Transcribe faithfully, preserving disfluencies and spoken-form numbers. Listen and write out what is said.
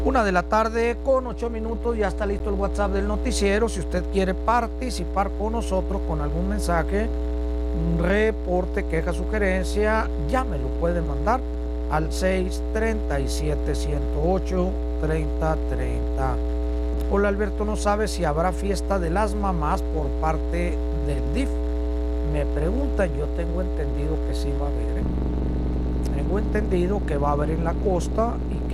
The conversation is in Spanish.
Una de la tarde con ocho minutos, ya está listo el WhatsApp del noticiero. Si usted quiere participar con nosotros con algún mensaje, un reporte, queja, sugerencia, ya me lo puede mandar al seis treinta y siete, ciento ocho, treinta treinta. Hola Alberto, no sabe si habrá fiesta de las mamás por parte del D I F. Me preguntan, yo tengo entendido que sí va a haber. ¿eh? Tengo entendido que va a haber en la costa y